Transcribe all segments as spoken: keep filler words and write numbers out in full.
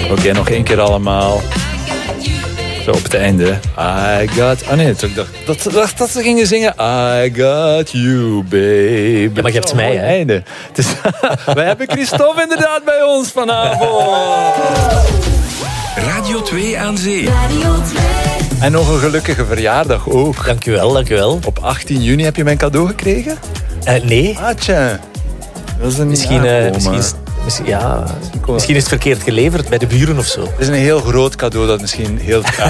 Oké, okay, nog één keer allemaal. Zo op het einde. I got... Ah nee, ik dacht dat, dat, dat ze gingen zingen. I got you, babe. Ja, maar je hebt mij, hè? Einde. Het is, wij hebben Christophe inderdaad bij ons vanavond. Radio twee aan zee. Radio twee. En nog een gelukkige verjaardag ook. Dank u wel, dank u wel. Op achttien juni heb je mijn cadeau gekregen? Uh, nee. Ah, tja. Dat is een Misschien, uh, misschien, is, misschien, ja, misschien is het verkeerd geleverd bij de buren of zo. Het is een heel groot cadeau dat misschien heel traag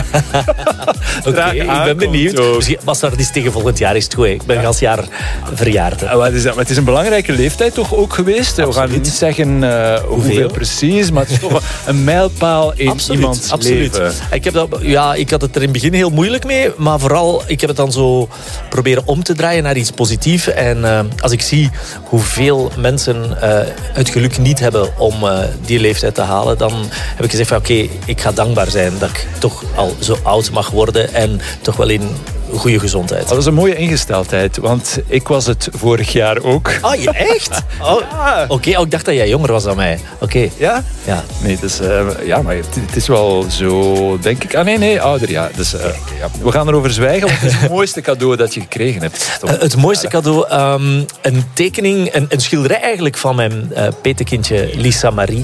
Oké, okay, ik ben benieuwd. Ook. Misschien was dat iets tegen volgend jaar, is het goed. Hè? Ik ben ja. Een jaar verjaard. Ja, het, is, het is een belangrijke leeftijd toch ook geweest. Absoluut. We gaan niet zeggen uh, hoeveel? hoeveel precies, maar het is toch een mijlpaal in absoluut, iemands absoluut. leven. Ik, heb dat, ja, ik had het er in het begin heel moeilijk mee, maar vooral, ik heb het dan zo proberen om te draaien naar iets positiefs. En uh, als ik zie hoeveel mensen uh, het geluk niet hebben om uh, die leeftijd te halen, dan heb ik gezegd van oké, okay, ik ga dankbaar zijn dat ik toch al zo oud mag worden en toch wel in goede gezondheid. Dat is een mooie ingesteldheid, want ik was het vorig jaar ook. Ah, je echt? Oh, ja. Oké, okay, oh, ik dacht dat jij jonger was dan mij. Oké. Okay. Ja? Ja. Nee, dus, uh, ja, maar het, het is wel zo, denk ik. Ah, nee, nee, ouder, ja. Dus, uh, ja. We gaan erover zwijgen, want het is het mooiste cadeau dat je gekregen hebt. Uh, het mooiste cadeau, um, een tekening, een, een schilderij eigenlijk van mijn uh, petekindje Lisa Marie.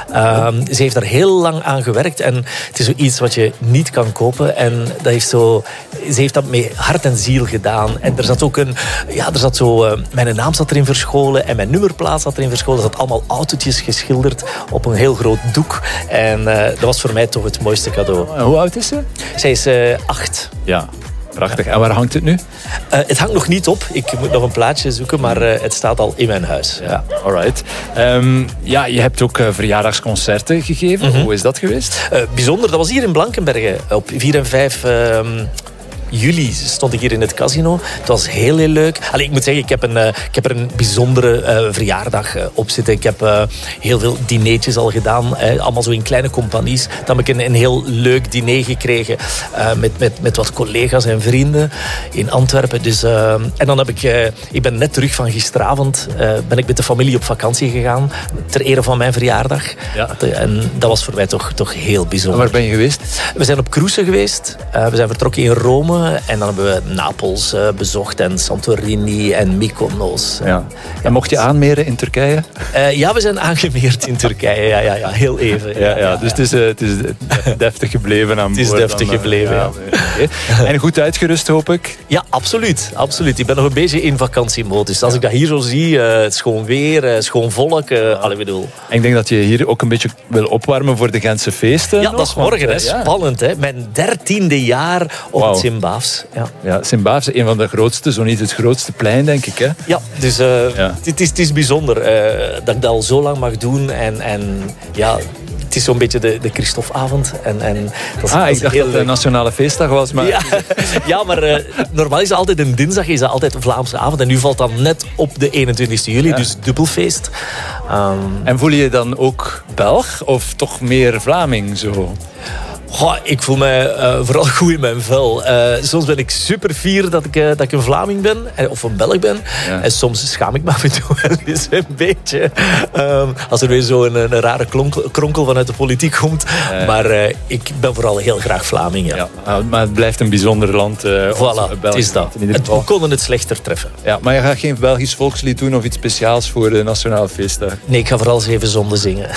Um, ze heeft daar heel lang aan gewerkt en het is zoiets wat je niet kan kopen. En dat heeft zo, ze heeft dat met hart en ziel gedaan. En er zat ook een, ja, er zat zo, uh, mijn naam zat erin verscholen en mijn nummerplaat zat erin verscholen. Er zat allemaal autootjes geschilderd op een heel groot doek. En uh, dat was voor mij toch het mooiste cadeau. En hoe oud is ze? Zij is uh, acht. Ja. Prachtig. En waar hangt het nu? Uh, het hangt nog niet op. Ik moet nog een plaatje zoeken, maar uh, het staat al in mijn huis. Ja, alright. Um, ja, je hebt ook uh, verjaardagsconcerten gegeven. Mm-hmm. Hoe is dat geweest? Uh, bijzonder. Dat was hier in Blankenberge op vier en vijf Um, juli stond ik hier in het casino. Het was heel, heel leuk. Allee, ik moet zeggen, ik heb, een, uh, ik heb er een bijzondere uh, verjaardag uh, op zitten. Ik heb uh, heel veel dineetjes al gedaan. Uh, allemaal zo in kleine compagnies. Dan heb ik een, een heel leuk diner gekregen uh, met, met, met wat collega's en vrienden in Antwerpen. Dus, uh, en dan heb ik... Uh, ik ben net terug van gisteravond. Uh, ben ik met de familie op vakantie gegaan. Ter ere van mijn verjaardag. Ja. En dat was voor mij toch, toch heel bijzonder. En waar ben je geweest? We zijn op cruise geweest. Uh, we zijn vertrokken in Rome. En dan hebben we Napels uh, bezocht en Santorini en Mykonos. Ja. Ja. En mocht je aanmeren in Turkije? Uh, ja, we zijn aangemeerd in Turkije. Ja, ja, ja, heel even. Ja, ja, ja. Dus het is, uh, het is deftig gebleven aan boord. Het is deftig dan, gebleven, ja. ja. Okay. En goed uitgerust, hoop ik? Ja, absoluut. absoluut. Ik ben nog een beetje in vakantiemodus. Als ja. ik dat hier zo zie, uh, het schoon weer, uh, schoon volk. Uh, allee, bedoel. En ik denk dat je hier ook een beetje wil opwarmen voor de Gentse feesten. Ja, nog, dat is morgen. Want, hè. Ja. Spannend, hè. Mijn dertiende jaar op wow. het Sint-Baafs. Ja, ja Sint-Baafs is een van de grootste, zo niet het grootste plein, denk ik. Hè? Ja, dus uh, ja. Het, is, het is bijzonder uh, dat ik dat al zo lang mag doen. En, en ja... Het is zo'n beetje de, de Christophe-avond. En, en dat is, ah, dat ik dacht dat het een nationale feestdag was. Maar... Ja, ja, maar uh, normaal is het altijd een dinsdag, is dat altijd een Vlaamse avond. En nu valt dat net op de eenentwintigste juli, ja. Dus dubbelfeest. Um, en voel je je dan ook Belg of toch meer Vlaming zo? Goh, ik voel mij uh, vooral goed in mijn vel. Uh, soms ben ik super fier dat ik, uh, dat ik een Vlaming ben. Of een Belg ben. Ja. En soms schaam ik me af en toe wel eens een beetje. Um, als er weer zo'n een, een rare klonkel, kronkel vanuit de politiek komt. Uh, maar uh, ik ben vooral heel graag Vlaming. Ja. Ja, maar het blijft een bijzonder land. Uh, voilà, het is dat. Het, we konden het slechter treffen. Ja, maar je gaat geen Belgisch volkslied doen of iets speciaals voor de Nationale Feestdag? Nee, ik ga vooral Zeven Zonden zingen.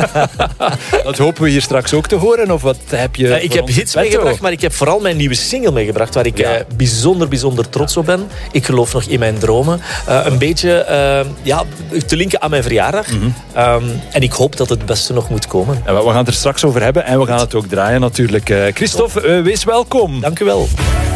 Dat hopen we hier straks ook te horen. Of wat heb je uh, ik heb hits meegebracht, maar ik heb vooral mijn nieuwe single meegebracht, waar ik ja. uh, bijzonder, bijzonder trots op ben. Ik geloof nog in mijn dromen. Uh, een beetje uh, ja, te linken aan mijn verjaardag. Mm-hmm. Um, en ik hoop dat het beste nog moet komen. Ja, we gaan het er straks over hebben en we gaan het ook draaien natuurlijk. Uh, Christophe, uh, wees welkom. Dank u wel.